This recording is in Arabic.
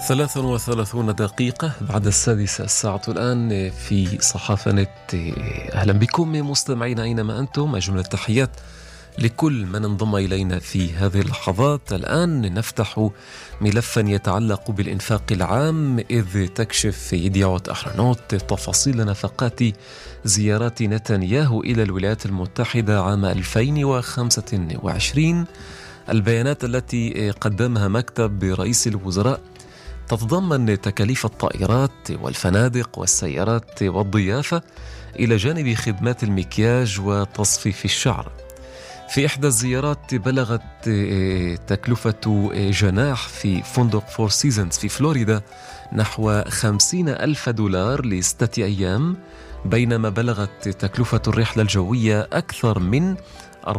33 دقيقة بعد 6 الساعة الآن في صحافة نت. أهلا بكم مستمعين أينما أنتم، أجمل التحيات لكل من انضم إلينا في هذه اللحظات. الآن نفتح ملفا يتعلق بالإنفاق العام، إذ تكشف يديعوت أحرنوت تفاصيل نفقات زيارات نتنياهو إلى الولايات المتحدة عام 2025. البيانات التي قدمها مكتب رئيس الوزراء تتضمن تكاليف الطائرات والفنادق والسيارات والضيافة، إلى جانب خدمات المكياج وتصفيف الشعر. في إحدى الزيارات بلغت تكلفة جناح في فندق فور سيزنز في فلوريدا نحو $50,000 ل6 أيام، بينما بلغت تكلفة الرحلة الجوية أكثر من